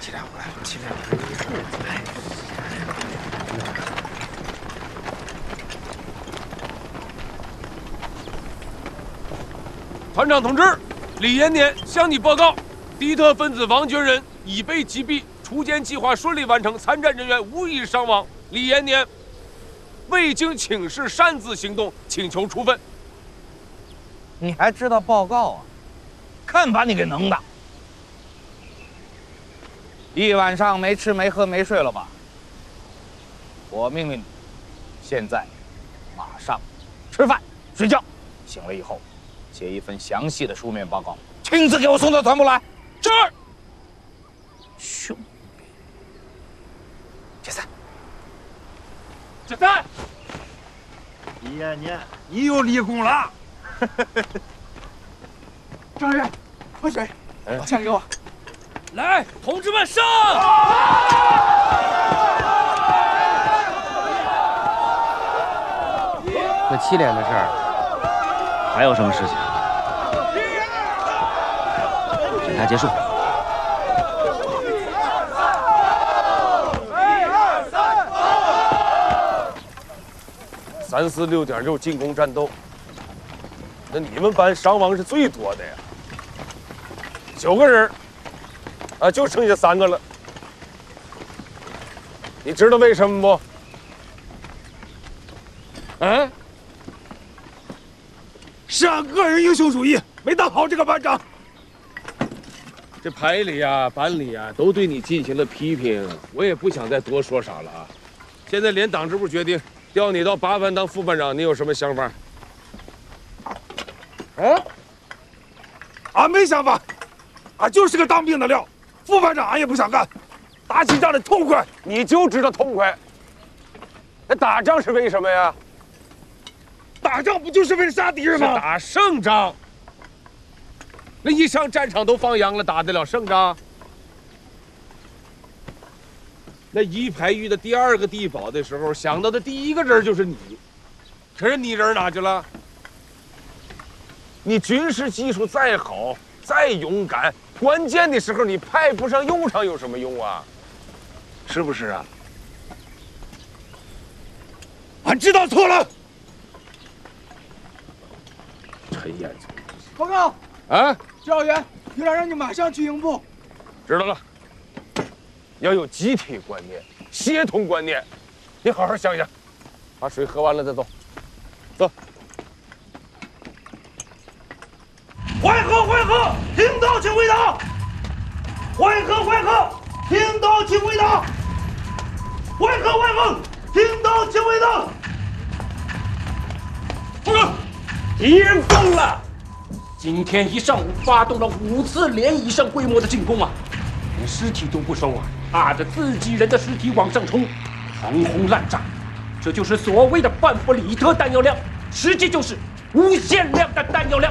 起来，我来，起来！ 团长同志，李延年向你报告，敌特分子王军人已被击毙，锄奸计划顺利完成，参战人员无一伤亡。李延年未经请示擅自行动，请求处分。 你还知道报告啊？看把你给能的！一晚上没吃没喝没睡了吧？我命令你，现在马上吃饭睡觉，醒了以后写一份详细的书面报告，亲自给我送到团部来。 是。 兄弟，解散。 解散。 李延年，你又立功了。 张员，喝水，钱给我。 来，同志们上！ 那7连的事儿，还有什么事情？审查结束。 346.6进攻战斗，那你们班伤亡是最多的呀，9个人，啊，就剩下3个了。你知道为什么不？啊？ 是俺个人英雄主义没当好这个班长。 这排里呀、班里呀，都对你进行了批评，我也不想再多说啥了啊。现在连党支部决定调你到8班当副班长，你有什么想法？ 啊？俺没想法，俺就是个当兵的料，副班长俺也不想干，打起仗来痛快。 你就知道痛快。那打仗是为什么呀？ 打仗不就是为了杀敌人吗？ 是打胜仗。那一上战场都放羊了，打得了胜仗？那1排遇到第2个地堡的时候，想到的第1个人就是你，可是你人哪去了？你军事技术再好，再勇敢，关键的时候你派不上用场有什么用啊？是不是啊？ 俺知道错了。 陈彦祖， 报告啊， 指导员，营长让你马上去营部。 知道了。要有集体观念、协同观念，你好好想想，把水喝完了再走。走。 会合会合，听到请回答。会合会合，听到请回答。会合会合，听到请回答。 报告，敌人疯了！今天一上午发动了5次连以上规模的进攻啊，连尸体都不收啊，踏着自己人的尸体往上冲，狂轰滥炸，这就是所谓的半弗里特弹药量，实际就是无限量的弹药量。